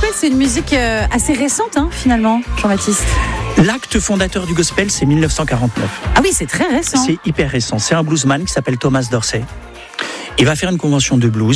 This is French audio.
c'est une musique assez récente, finalement, Jean-Baptiste. L'acte fondateur du gospel, c'est 1949. Ah oui, c'est très récent. C'est hyper récent. C'est un bluesman qui s'appelle Thomas Dorsey. Il va faire une convention de blues.